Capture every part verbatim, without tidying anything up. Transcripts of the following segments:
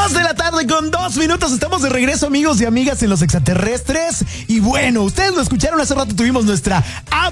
Dos de la tarde con dos minutos. Estamos de regreso, amigos y amigas, en Los Extraterrestres. Y bueno, ustedes lo escucharon, hace rato tuvimos nuestra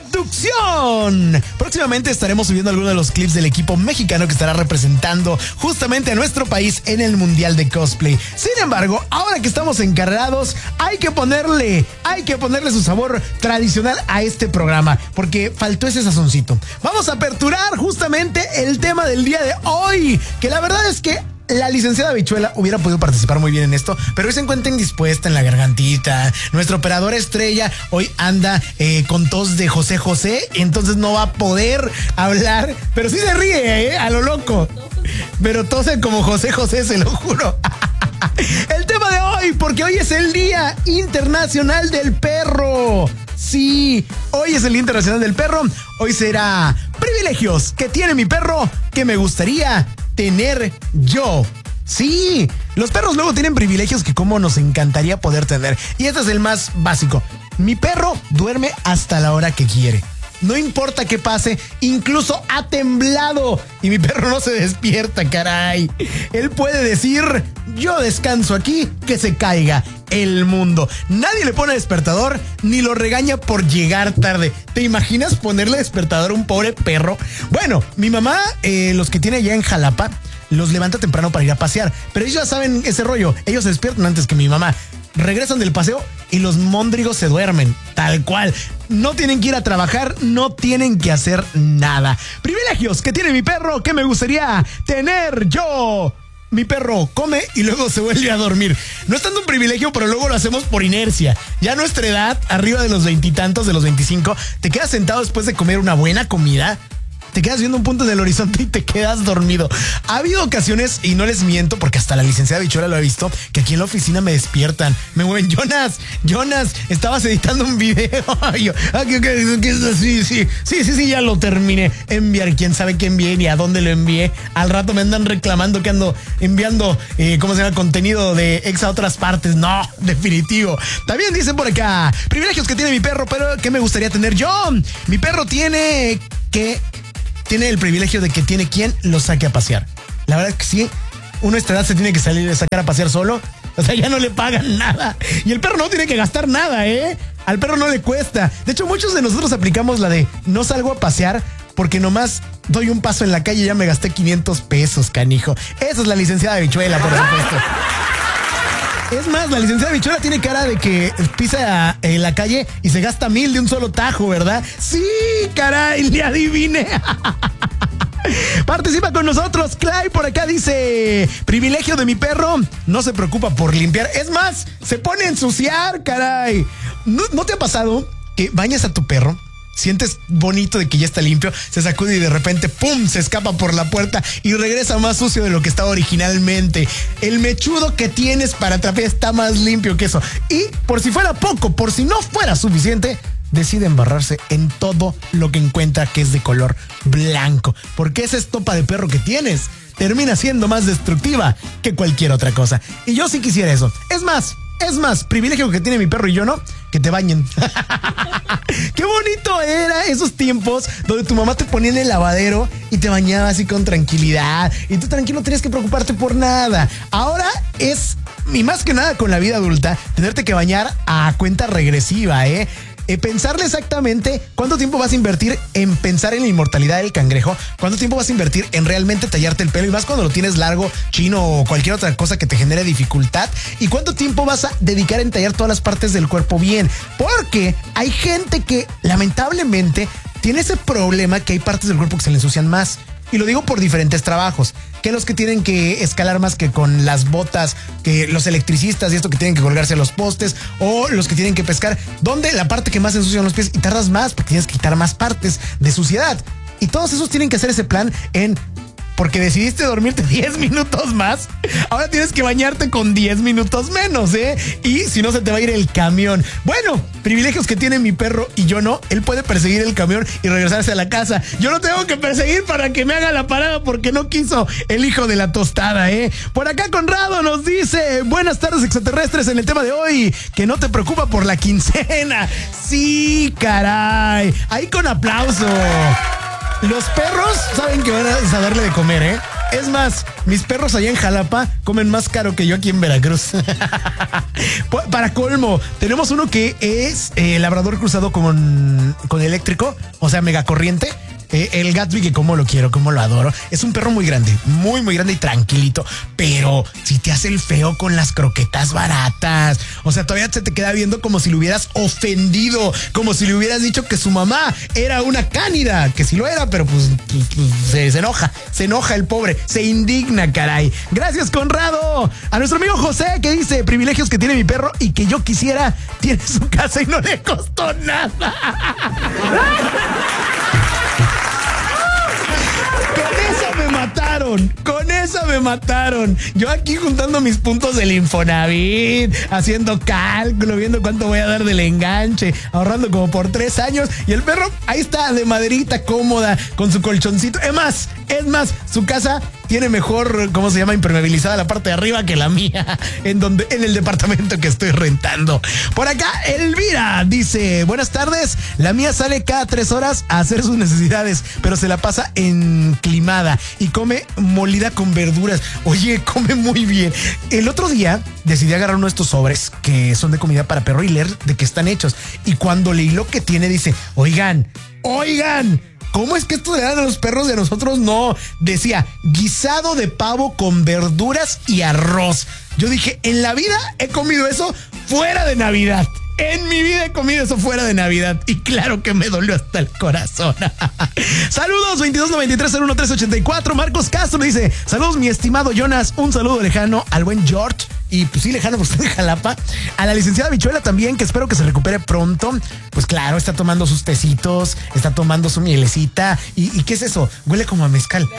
abducción. Próximamente estaremos subiendo algunos de los clips del equipo mexicano que estará representando justamente a nuestro país en el Mundial de Cosplay. Sin embargo, ahora que estamos encargados, hay que ponerle, hay que ponerle su sabor tradicional a este programa, porque faltó ese sazoncito. Vamos a aperturar justamente el tema del día de hoy, que la verdad es que la licenciada Bichuela hubiera podido participar muy bien en esto, pero hoy se encuentra indispuesta en la gargantita. Nuestra operadora estrella hoy anda eh, con tos de José José, entonces no va a poder hablar, pero sí se ríe, eh, a lo loco. Pero tose como José José, se lo juro. El tema de hoy, porque hoy es el Día Internacional del Perro. Sí, hoy es el Día Internacional del Perro. Hoy será privilegios que tiene mi perro que me gustaría tener yo. Sí, los perros luego tienen privilegios que como nos encantaría poder tener. Y este es el más básico. Mi perro duerme hasta la hora que quiere. No importa qué pase, incluso ha temblado y mi perro no se despierta, caray. Él puede decir, yo descanso aquí, que se caiga el mundo. Nadie le pone despertador ni lo regaña por llegar tarde. ¿Te imaginas ponerle despertador a un pobre perro? Bueno, mi mamá, eh, los que tiene allá en Jalapa, los levanta temprano para ir a pasear. Pero ellos ya saben ese rollo. Ellos se despiertan antes que mi mamá. Regresan del paseo y los móndrigos se duermen, tal cual. No tienen que ir a trabajar, no tienen que hacer nada. Privilegios que tiene mi perro que me gustaría tener yo. Mi perro come y luego se vuelve a dormir. No es tanto un privilegio, pero luego lo hacemos por inercia. Ya a nuestra edad, arriba de los veintitantos, de los veinticinco, te quedas sentado después de comer una buena comida, te quedas viendo un punto en el horizonte y te quedas dormido. Ha habido ocasiones, y no les miento, porque hasta la licenciada Bichuela lo ha visto, que aquí en la oficina me despiertan. Me mueven, Jonas, Jonas, estabas editando un video. Yo, ah, ¿qué, qué, qué, sí, sí, sí, sí, sí, ya lo terminé. Enviar, quién sabe qué envié ni a dónde lo envié. Al rato me andan reclamando que ando enviando, eh, ¿cómo se llama? Contenido de ex a otras partes. No, definitivo. También dicen por acá, privilegios que tiene mi perro, pero que me gustaría tener yo. Mi perro tiene que... Tiene el privilegio de que tiene quien lo saque a pasear. La verdad es que sí, uno a esta edad se tiene que salir a sacar a pasear solo. O sea, ya no le pagan nada. Y el perro no tiene que gastar nada, ¿eh? Al perro no le cuesta. De hecho, muchos de nosotros aplicamos la de no salgo a pasear porque nomás doy un paso en la calle y ya me gasté quinientos pesos, canijo. Esa es la licenciada Bichuela, por supuesto. Es más, la licenciada Bichuela tiene cara de que pisa en la calle y se gasta mil de un solo tajo, ¿verdad? Sí, caray, le adiviné. Participa con nosotros. Clay por acá dice, privilegio de mi perro, no se preocupa por limpiar. Es más, se pone a ensuciar, caray. ¿No, ¿no te ha pasado que bañas a tu perro? Sientes bonito de que ya está limpio, se sacude y de repente, ¡pum!, se escapa por la puerta y regresa más sucio de lo que estaba originalmente. El mechudo que tienes para trapear está más limpio que eso. Y por si fuera poco, por si no fuera suficiente, decide embarrarse en todo lo que encuentra que es de color blanco. Porque esa estopa de perro que tienes termina siendo más destructiva que cualquier otra cosa. Y yo sí quisiera eso. Es más... Es más, privilegio que tiene mi perro y yo, ¿no? Que te bañen. Qué bonito era esos tiempos donde tu mamá te ponía en el lavadero y te bañaba así con tranquilidad. Y tú tranquilo no tenías que preocuparte por nada. Ahora es, y más que nada con la vida adulta, tenerte que bañar a cuenta regresiva, ¿eh? Eh, pensarle exactamente cuánto tiempo vas a invertir en pensar en la inmortalidad del cangrejo, cuánto tiempo vas a invertir en realmente tallarte el pelo, y más cuando lo tienes largo, chino o cualquier otra cosa que te genere dificultad, y cuánto tiempo vas a dedicar en tallar todas las partes del cuerpo bien, porque hay gente que lamentablemente tiene ese problema que hay partes del cuerpo que se le ensucian más. Y lo digo por diferentes trabajos, que los que tienen que escalar más que con las botas, que los electricistas y esto que tienen que colgarse a los postes, o los que tienen que pescar, donde la parte que más se ensucian los pies y tardas más porque tienes que quitar más partes de suciedad. Y todos esos tienen que hacer ese plan en... Porque decidiste dormirte diez minutos más, ahora tienes que bañarte con diez minutos menos, ¿eh? Y si no, se te va a ir el camión. Bueno, privilegios que tiene mi perro y yo no. Él puede perseguir el camión y regresarse a la casa. Yo no tengo que perseguir para que me haga la parada porque no quiso el hijo de la tostada, ¿eh? Por acá Conrado nos dice, buenas tardes extraterrestres, en el tema de hoy, que no te preocupa por la quincena. Sí, caray. Ahí con aplauso. Los perros saben que van a darle de comer, ¿eh? Es más, mis perros allá en Jalapa comen más caro que yo aquí en Veracruz. Para colmo, tenemos uno que es eh, labrador cruzado con, con eléctrico, o sea, megacorriente. Eh, el Gatsby, que como lo quiero, como lo adoro. Es un perro muy grande, muy, muy grande y tranquilito. Pero si te hace el feo con las croquetas baratas. O sea, todavía se te queda viendo como si le hubieras ofendido, como si le hubieras dicho que su mamá era una cánida, que sí lo era, pero pues, pues, pues se, se enoja, se enoja el pobre, se indigna, caray. Gracias, Conrado. A nuestro amigo José, que dice: privilegios que tiene mi perro y que yo quisiera, tiene su casa y no le costó nada. Me mataron, con eso me mataron. Yo aquí juntando mis puntos del Infonavit, haciendo cálculo, viendo cuánto voy a dar del enganche, ahorrando como por tres años. Y el perro ahí está, de maderita, cómoda, con su colchoncito. Es más, es más, su casa tiene mejor, ¿cómo se llama? Impermeabilizada la parte de arriba que la mía, en donde, en el departamento que estoy rentando. Por acá, Elvira dice: buenas tardes, la mía sale cada tres horas a hacer sus necesidades, pero se la pasa enclimada y come molida con verduras. Oye, come muy bien. El otro día decidí agarrar uno de estos sobres que son de comida para perro y leer de qué están hechos. Y cuando leí lo que tiene, dice: oigan, oigan, ¿cómo es que esto le dan a los perros y a nosotros no? Decía: guisado de pavo con verduras y arroz. Yo dije, en la vida he comido eso fuera de Navidad. En mi vida he comido eso fuera de Navidad. Y claro que me dolió hasta el corazón. Saludos, veintidós noventa y tres cero uno tres ochenta y cuatro. Marcos Castro dice: saludos, mi estimado Jonas. Un saludo lejano al buen George. Y pues sí, lejano, pues está en Jalapa. A la licenciada Bichuela también, que espero que se recupere pronto. Pues claro, está tomando sus tecitos, está tomando su mielecita. ¿Y, y qué es eso? Huele como a mezcal.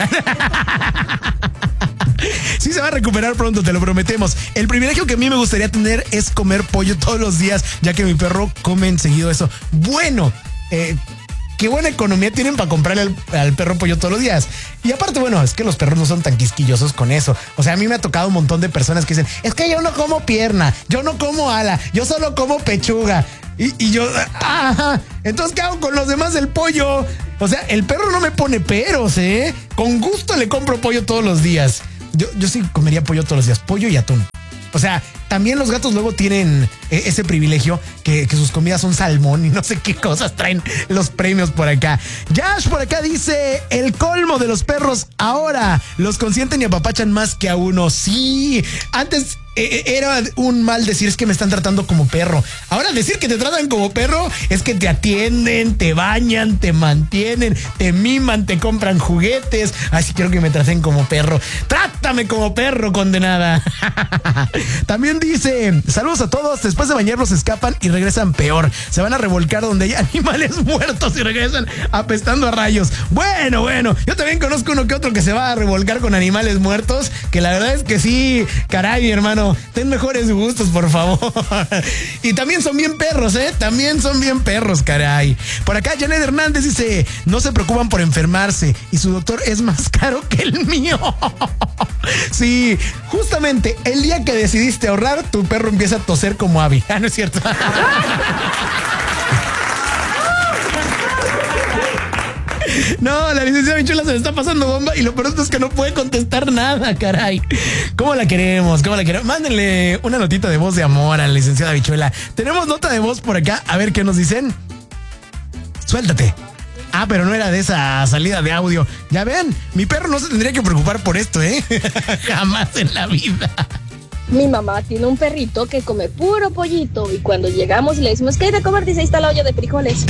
Sí se va a recuperar pronto, te lo prometemos. El privilegio que a mí me gustaría tener es comer pollo todos los días, ya que mi perro come enseguido eso. Bueno, eh... qué buena economía tienen para comprarle al, al perro pollo todos los días. Y aparte, bueno, es que los perros no son tan quisquillosos con eso. O sea, a mí me ha tocado un montón de personas que dicen: es que yo no como pierna, yo no como ala, yo solo como pechuga. Y, y yo, ajá, entonces, ¿qué hago con los demás del pollo? O sea, el perro no me pone peros, ¿eh? Con gusto le compro pollo todos los días. Yo, yo sí comería pollo todos los días, pollo y atún. O sea, también los gatos luego tienen ese privilegio que, que sus comidas son salmón y no sé qué cosas traen los premios por acá. Josh por acá dice: el colmo de los perros, ahora los consienten y apapachan más que a uno. Sí, antes eh, era un mal decir: es que me están tratando como perro. Ahora decir que te tratan como perro es que te atienden, te bañan, te mantienen, te miman, te compran juguetes. Ay, sí quiero que me traten como perro. Trátame como perro, condenada. También dice: saludos a todos, después de bañarlos se escapan y regresan peor. Se van a revolcar donde hay animales muertos y regresan apestando a rayos. Bueno, bueno, yo también conozco uno que otro que se va a revolcar con animales muertos, que la verdad es que sí, caray, mi hermano, ten mejores gustos, por favor. Y también son bien perros, ¿eh? También son bien perros, caray. Por acá, Janet Hernández dice: no se preocupan por enfermarse y su doctor es más caro que el mío. Sí, justamente el día que decidiste ahorrar, tu perro empieza a toser como Abby. Ah, no es cierto. No, la licenciada Bichuela se le está pasando bomba y lo peor es que no puede contestar nada, caray. ¿Cómo la queremos? ¿Cómo la queremos? Mándenle una notita de voz de amor a la licenciada Bichuela. Tenemos nota de voz por acá, a ver qué nos dicen. Suéltate. Ah, pero no era de esa salida de audio. Ya ven, mi perro no se tendría que preocupar por esto, ¿eh? Jamás en la vida. Mi mamá tiene un perrito que come puro pollito y cuando llegamos le decimos: ¿qué hay de comer? Dice: ahí está la olla de frijoles.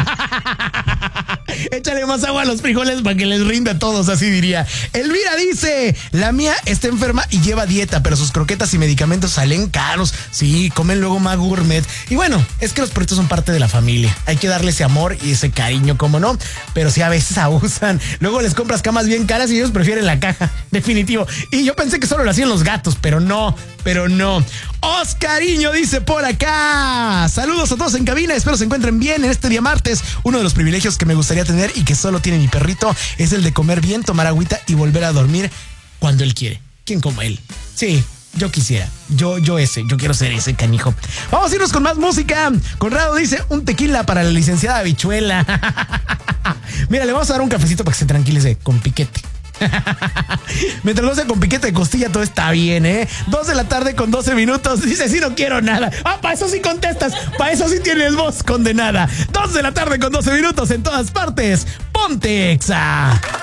Échale más agua a los frijoles para que les rinda a todos, así diría. Elvira dice: la mía está enferma y lleva dieta, pero sus croquetas y medicamentos salen caros. Sí, comen luego más gourmet. Y bueno, es que los perritos son parte de la familia. Hay que darle ese amor y ese cariño, como no. Pero sí, a veces abusan. Luego les compras camas bien caras y ellos prefieren la caja, definitivo. Y yo pensé que solo lo hacían los gatos, pero no, pero no. Oscariño dice por acá: saludos a todos en cabina, espero se encuentren bien en este día martes. Uno de los privilegios que me gustaría tener y que solo tiene mi perrito es el de comer bien, tomar agüita y volver a dormir cuando él quiere. ¿Quién como él? Sí, yo quisiera. Yo, yo ese, yo quiero ser ese canijo. Vamos a irnos con más música. Conrado dice: un tequila para la licenciada Bichuela. Mira, le vamos a dar un cafecito para que se tranquilice con piquete. Mientras no sea con piquete de costilla, todo está bien, ¿eh? Dos de la tarde con doce minutos. Dice, sí, no quiero nada. Ah, para eso sí contestas. Para eso sí tienes voz condenada. Dos de la tarde con doce minutos en todas partes. Ponte Exa.